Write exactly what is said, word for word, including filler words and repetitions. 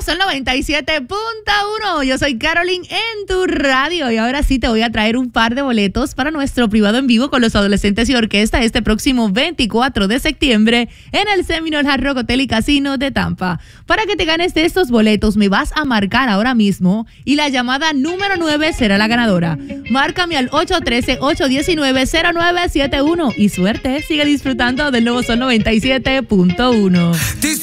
Sol noventa y siete punto uno. Yo soy Caroline en tu radio y ahora sí te voy a traer un par de boletos para nuestro privado en vivo con los adolescentes y orquesta este próximo veinticuatro de septiembre en el Seminole Hard Rock Hotel y Casino de Tampa. Para que te ganes de estos boletos me vas a marcar ahora mismo y la llamada número nueve será la ganadora. Márcame al ocho uno tres, ocho uno nueve, cero nueve siete uno y suerte, sigue disfrutando del nuevo Sol noventa y siete punto uno.